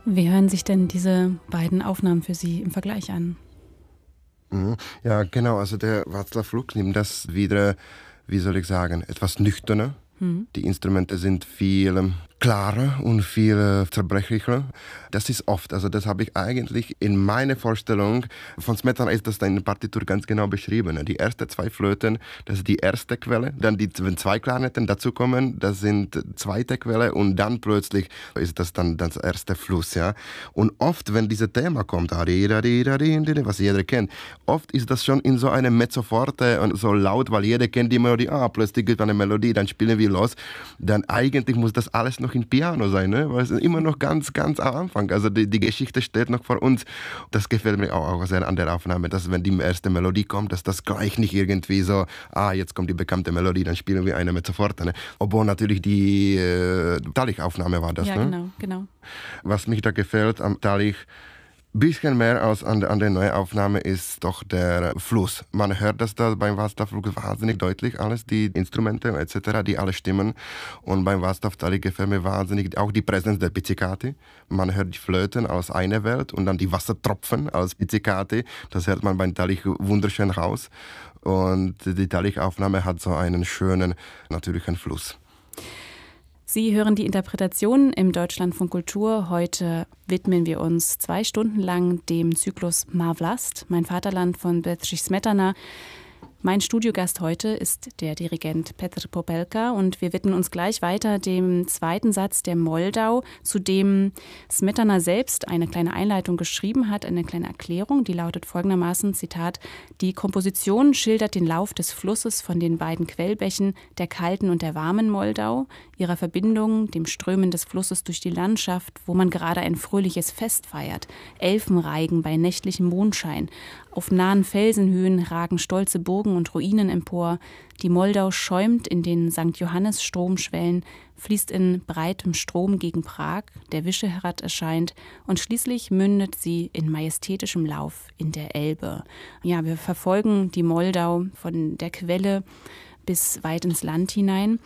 Wie hören sich denn diese beiden Aufnahmen für Sie im Vergleich an? Ja, genau. Also der Václav Fluk nimmt das wieder, wie soll ich sagen, etwas nüchterner. Die Instrumente sind viel klarer und viel zerbrechlicher. Das ist oft, also das habe ich eigentlich in meiner Vorstellung von Smetana ist das in der Partitur ganz genau beschrieben. Die ersten zwei Flöten, das ist die erste Quelle, dann wenn zwei Klarinetten dazukommen, das sind zweite Quelle und dann plötzlich ist das dann das erste Fluss. Ja? Und oft, wenn dieses Thema kommt, was jeder kennt, oft ist das schon in so einem Mezzoforte und so laut, weil jeder kennt die Melodie, plötzlich gibt eine Melodie, dann spielen wir los. Dann eigentlich muss das alles noch in Piano sein, ne? Weil es ist immer noch ganz, ganz am Anfang. Also die Geschichte steht noch vor uns. Das gefällt mir auch sehr an der Aufnahme, dass wenn die erste Melodie kommt, dass das gleich nicht irgendwie so, jetzt kommt die bekannte Melodie, dann spielen wir eine Mezzoforte. Ne? Obwohl natürlich die Talich-Aufnahme war das. Ja, ne? genau. Was mich da gefällt am Talich, bisschen mehr als an der Neuaufnahme ist doch der Fluss. Man hört das da beim Václav Fluk wahnsinnig deutlich, alles, die Instrumente etc., die alle stimmen. Und beim Václav Talich gefällt mir wahnsinnig auch die Präsenz der Pizzicati. Man hört die Flöten aus einer Welt und dann die Wassertropfen als Pizzicati. Das hört man beim Talich wunderschön raus. Und die Talich-Aufnahme hat so einen schönen, natürlichen Fluss. Sie hören die Interpretation im Deutschlandfunk Kultur. Heute widmen wir uns 2 Stunden lang dem Zyklus Má vlast, mein Vaterland von Bedřich Smetana. Mein Studiogast heute ist der Dirigent Petr Popelka und wir widmen uns gleich weiter dem zweiten Satz der Moldau, zu dem Smetana selbst eine kleine Einleitung geschrieben hat, eine kleine Erklärung, die lautet folgendermaßen, Zitat, die Komposition schildert den Lauf des Flusses von den beiden Quellbächen, der kalten und der warmen Moldau, ihrer Verbindung, dem Strömen des Flusses durch die Landschaft, wo man gerade ein fröhliches Fest feiert, Elfenreigen bei nächtlichem Mondschein. Auf nahen Felsenhöhen ragen stolze Burgen und Ruinen empor. Die Moldau schäumt in den St. Johannes-Stromschwellen, fließt in breitem Strom gegen Prag, der Vyšehrad erscheint und schließlich mündet sie in majestätischem Lauf in der Elbe. Ja, wir verfolgen die Moldau von der Quelle bis weit ins Land hinein.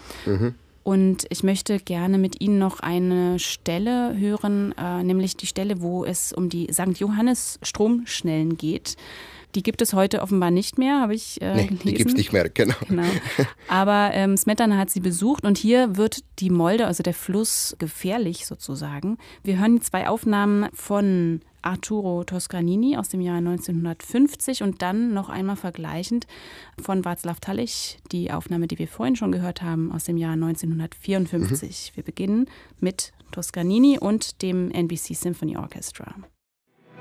Und ich möchte gerne mit Ihnen noch eine Stelle hören, nämlich die Stelle, wo es um die St. Johannes-Stromschnellen geht. Die gibt es heute offenbar nicht mehr, habe ich gelesen. Die gibt es nicht mehr, genau. Aber Smetana hat sie besucht und hier wird die Moldau, also der Fluss, gefährlich sozusagen. Wir hören 2 Aufnahmen von Arturo Toscanini aus dem Jahr 1950 und dann noch einmal vergleichend von Václav Talich, die Aufnahme, die wir vorhin schon gehört haben, aus dem Jahr 1954. Wir beginnen mit Toscanini und dem NBC Symphony Orchestra.